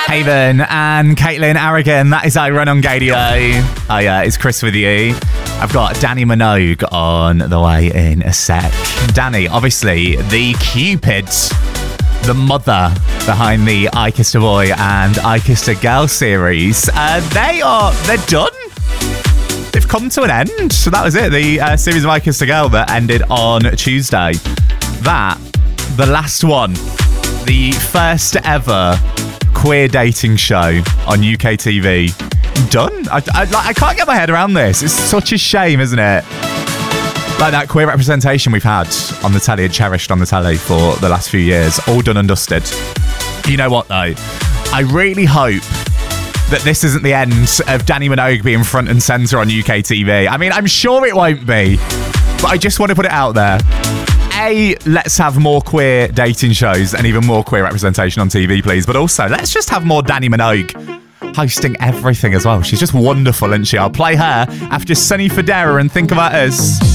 Haven and Caitlin Aragon. That is I Run on Gadio. Oh yeah, it's Chris with you. I've got Danny Minogue on the way in a sec. Danny, obviously the Cupid, the mother behind the I Kissed a Boy and I Kissed a Girl series. They're done. They've come to an end. So that was it. The series of I Kissed a Girl that ended on Tuesday. The last one, the first ever queer dating show on UK TV. Done. I can't get my head around this. It's such a shame, isn't it? Like that queer representation we've had on the telly and cherished on the telly for the last few years, all done and dusted. You know what though? I really hope that this isn't the end of Danny Minogue being front and centre on UK TV. I mean, I'm sure it won't be, but I just want to put it out there. Let's have more queer dating shows and even more queer representation on TV, please. But also, let's just have more Danny Minogue hosting everything as well. She's just wonderful, isn't she? I'll play her after Sunny Federa and Think About Us.